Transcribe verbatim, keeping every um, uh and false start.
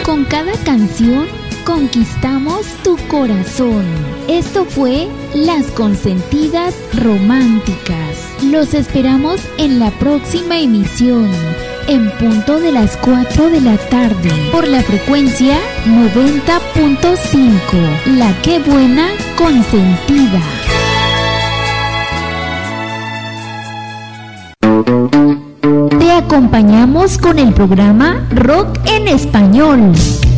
Con cada canción conquistamos tu corazón. Esto fue Las Consentidas Románticas. Los esperamos en la próxima emisión, en punto de las cuatro de la tarde, por la frecuencia noventa punto cinco. La que buena consentida. Te acompañamos con el programa Rock en Español.